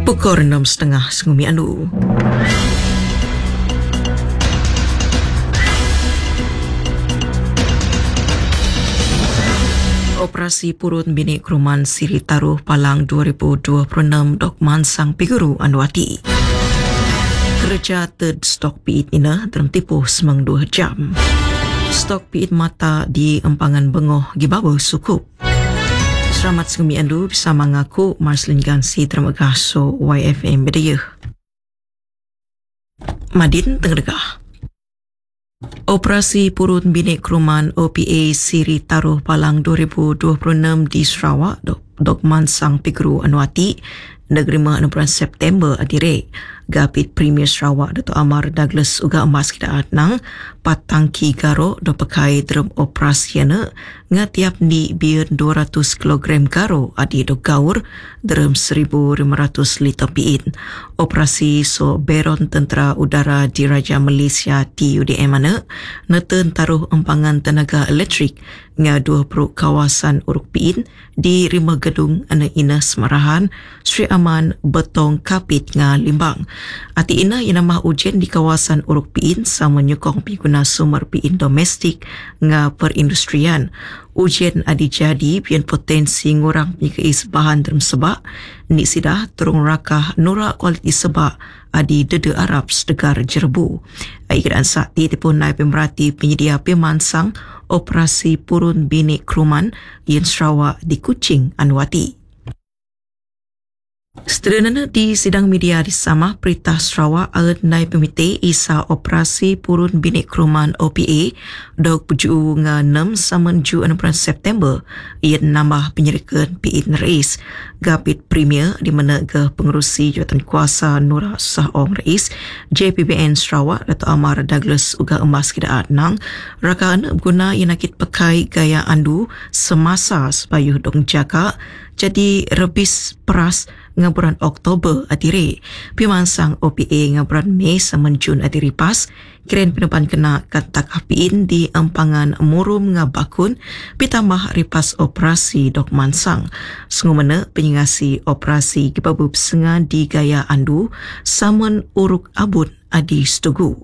Pukul 6.30 Sengumi Anu. Operasi Purun Bini Keruman Siri Taruh Palang 2026 Dok Mansang Piguru Anuati. Kerja third stok piit ina dalam tipu semang 2 jam. Stok piit mata di empangan bengoh gibabu sukup. Selamat Sengumi Andu bisa mengaku Marcelin Gansi terima kasih YFM Bedayah. Madin Tengah. Operasi Purun Bini Keruman OPA Siri Taruh Palang 2026 di Sarawak Dok Mansang Piguru Anuati Negeri 6 September adire Gapit Premier Sarawak Dato' Amar Douglas uga emas kita atnang patangki garo do pakai dalam operasi yana ngatiap ni biar 200 kg garo adi do gaur dalam 1,500 liter piin. Operasi so Beron Tentera Udara Diraja Malaysia TUDM mana neten taruh empangan tenaga elektrik nga 20 kawasan uruk piin di 5 gedung ana ina Semarahan, Sri Aman, Betong, Kapit nga Limbang. Ati ina inamah ujian di kawasan uruk piin sama menyokong pengguna sumber piin domestik nga perindustrian. Ujian adi jadi pian potensi ngurang penyekais bahan dalam sebak ni sidah terung rakah nura kualiti sebak adi dede Arab sedegar Jerbu. Aikidaan sakti tipun naik pemerhati penyedia pemansang operasi Purun Bini Keruman yang Sarawak di Kuching Anuati. Sederhana di sidang media di sama Perintah Sarawak alat naik pemite isa operasi Purun Bini Keruman OPA dok puju nga 6 saman ju 6 September ia nambah penyerikan piin rais Gapit Premier di mana ke pengerusi jawatan kuasa Nura Sahong Rais JPBN Sarawak Dato' Amar Douglas uga emas kita atnang rakaan guna inakit pakai gaya andu semasa supaya dong jaga jadi rebis peras ngaburan Oktober adire pimansang OPA ngaburan Mei saman Jun adire pas kiren penepan kena katak apiin di empangan murum ngabakun pitambah ripas operasi dok mansang sengumana penyengasi operasi gibabub senga di gaya andu saman uruk abun adi setugu.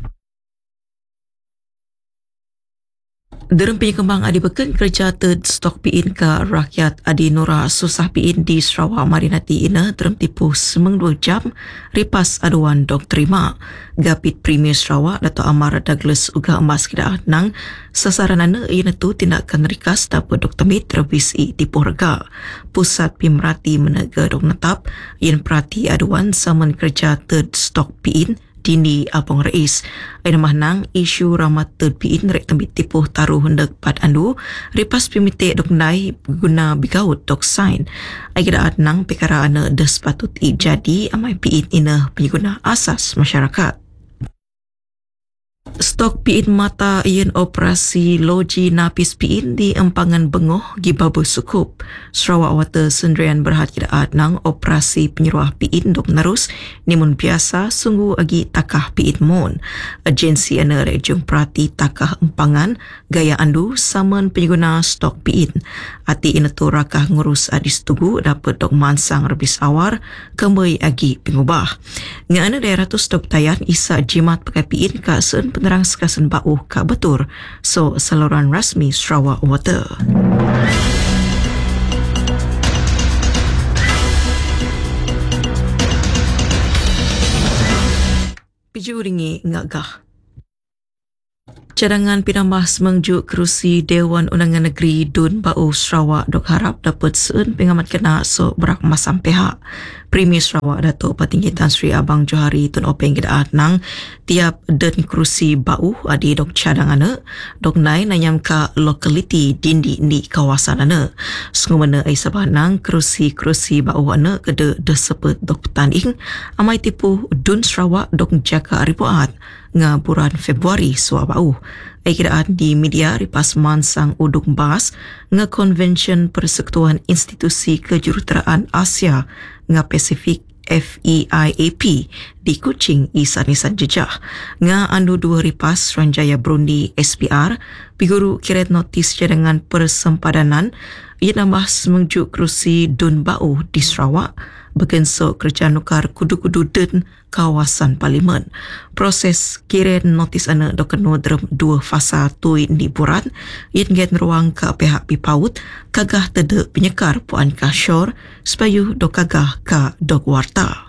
Dalam penyekembang adi beken kerja third stok piin ke rakyat adi nura susah piin di Sarawak Marinati ina dalam tipu semang 2 jam ripas aduan dok terima. Gapit Premier Sarawak Dato' Amar Douglas uga emas kita nang sasaranana ina tu tindakan rikas dapat dok temit rebis i tipu harga. Pusat Pemerhati menaga dok netap yang perhati aduan saman kerja third stok piin Dini Abang Rais. Aina mahnang isu ramat terpiin rek tembit tipuh taruh hendak pat andu ripas pimite dok nai guna bigaut dok sign. Aida atnang perkara ana des patut i jadi amai piin ina pengguna asas masyarakat. Stok piin mata ian operasi loji napis piin di empangan bengoh gibabu sukup. Sarawak Water Sendirian berhad kiraat nang operasi penyeruah piin dok narus nimun biasa sungguh agi takah piin mon. Agensi ana rejung perhati takah empangan gaya andu saman pengguna stok piin. Ati ina tu rakah ngurus adis tugu dapat dok mansang rebis awar kembali agi pengubah. Nga ana daerah tu stok tayan isa jimat pakai piin ka sen penerang sekasen bauh ka betur so saluran rasmi Sarawak Water. Piju ringi ngagah. Cadangan pinambah semangjuk kerusi Dewan Undangan Negeri Dun Bau Sarawak dok harap dapat seun pengamat kena so berak masam pihak. Premier Sarawak Datuk Patinggi Tan Sri Abang Johari Tun Openg Kedaat nang tiap den kerusi bau adi dok cadangan dok nai nanyam ka lokaliti dindi di kawasan ana. Sengumana ai sabah nang kerusi bau ana kede desepet dok tanding amai tipu Dun Sarawak dok jaka ribuat nga bulan Februari suabau. Aikidaan di media ripas mansang uduk bas nga Konvensyen Persekutuan Institusi Kejuruteraan Asia nga Pasifik FEIAP di Kuching Isanisan Jejah nga andu 2 ripas Ranjaya Brundi SPR piguru kiret notis cadangan persempadanan Ia nambah semengjuk kerusi Dun Bau di Sarawak bergensok kerja nukar kudu-kudu den kawasan parlimen. Proses kirim notis anak dokenu dalam 2 fasa tuin di buran ia gen ruang ke pihak pipaut kagah tedek penyekar puan kasyur supaya dok kagah ke dok warta.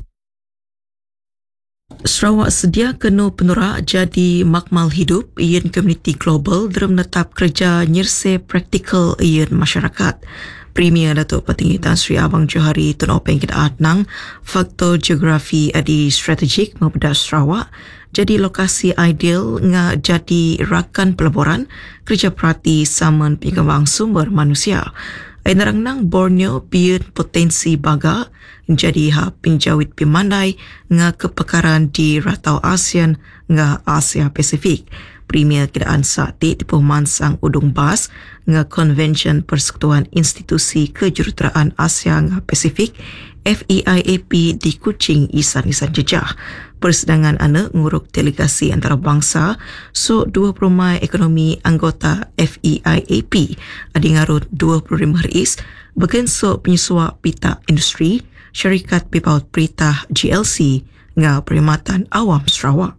Sarawak sedia kena penurak jadi makmal hidup ian komuniti global dalam netap kerja nyirse praktikal ian masyarakat. Premier Datuk Petinggi Tan Sri Abang Johari Tun Openg Kedaat nang faktor geografi adi strategik membedah Sarawak jadi lokasi ideal nga jadi rakan pelaburan kerja perhati saman pengembang sumber manusia. Ainerang nang Borneo biar potensi baga jadi hak pinjawit pimandai nga kepekaran di ratau ASEAN nga Asia Pasifik. Premier Kedaan Sakti di Pemansang Udung Bas nga Konvensyen Persekutuan Institusi Kejuruteraan Asia nga Pasifik FEIAP di Kuching Isan-Isan Jejah. Persidangan anak nguruk delegasi antarabangsa so 20 Mai ekonomi anggota FEIAP adi ngarut 25 reis bergensok penyusua pita industri syarikat pipaut Peritah GLC nga Perkhidmatan Awam Sarawak.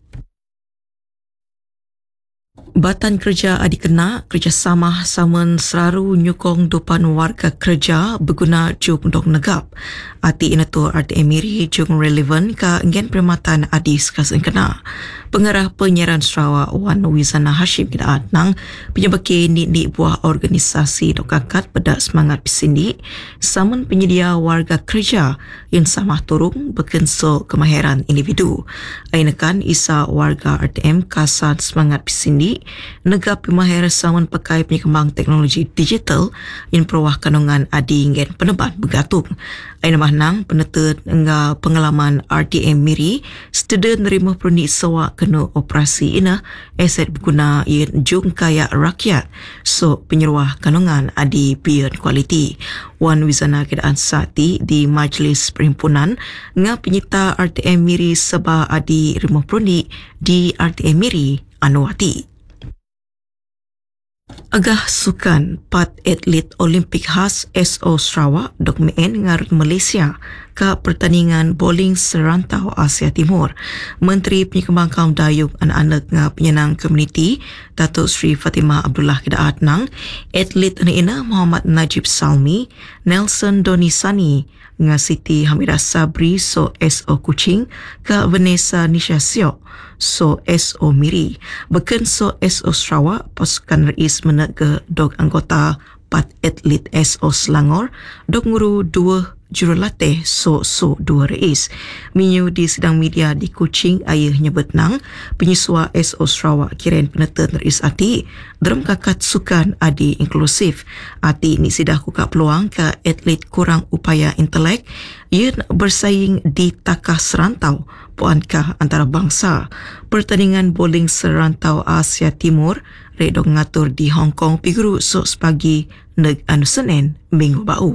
Batan Kerja Adikena kerjasama saman selaru nyukong dupan warga kerja berguna jung dok negap. Ati inatur RTM Miri jung relevan ka ngen perkhidmatan adis kasen kena. Pengarah penyiaran Sarawak Wan Wizana Hashim Kedaat nang penyebaki ni buah organisasi dok angkat pada semangat pisindi saman penyedia warga kerja yang sama turung berkensok kemahiran individu. Ainakan isa warga RTM kasan semangat pisindi negap pemahir saman pakai penyekembang teknologi digital yang perwah kanungan adi ngen penebat bergatung. Ainamah nang penetet enga pengalaman RTM Miri student nerima perni sewa kena operasi ina aset berguna yang jung kaya rakyat so penyeruah kanungan adi pian kualiti. Wan Wizana Kedaan Sakti di Majlis Perhimpunan nga penyita RTM Miri seba adi rimah perni di RTM Miri Anuwati. Agah sukan pat atlet Olimpik khas SO Sarawak dok meen ngarut Malaysia ke pertandingan bowling serantau Asia Timur. Menteri Penyekembang Kaum Dayuk anak-anak nga penyenang komuniti Datuk Sri Fatimah Abdullah Kedaat nang atlet ina Muhammad Najib Salmi, Nelson Donisani nga Siti Hamidah Sabri so SO Kuching ke Vanessa Nisha Siok so SO Miri. Beken so SO Sarawak pasukan rais menak ke dog anggota pat atlet SO Selangor dog nguru 2 jurulatih so 2 rais. Minyu di sidang media di Kuching ayah nyebut nang penyusua SO Sarawak kiran penetan rais ati dalam kakat sukan adi inklusif. Ati ni sidah kuka peluang ke atlet kurang upaya intelek ia bersaing di takah serantau puankah antarabangsa. Pertandingan bowling serantau Asia Timur redok ngatur di Hong Kong piguru so sepagi neg anu Senin minggu bau.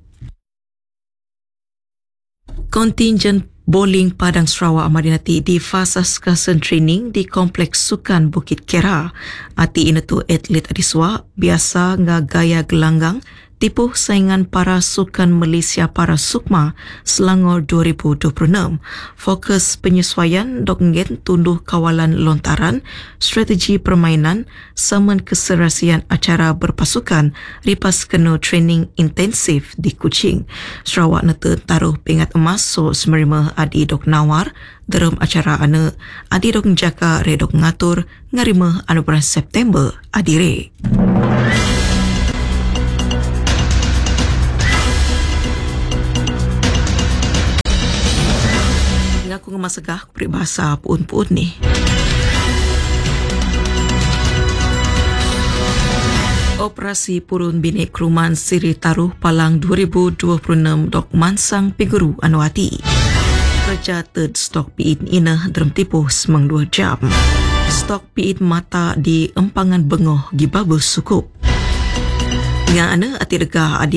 Kontingen bowling Padang Sarawak Madinati di fasa kasen training di Kompleks Sukan Bukit Kera. Ati inatu atlet adiswa biasa nga gaya gelanggang tipu saingan para sukan Malaysia para Sukma Selangor 2026. Fokus penyesuaian dok ngen tunduh kawalan lontaran, strategi permainan, saman keserasian acara berpasukan ripas kena training intensif di Kuching. Sarawak nete taruh pingat emas so semerima adi dok nawar dalam acara ane adi dok jaka redok ngatur ngarima anugerah September adire. Aku ngemasegah peribahasa puun-puun ni. Operasi Purun Binik Keruman Siri Taruh Palang 2026 dok mansang piguru Anuwati. Kerja third stok piit ina dalam tipuh semang 2 jam. Stok piit mata di empangan bengoh gibabus sukup. Nga ana ati degah adi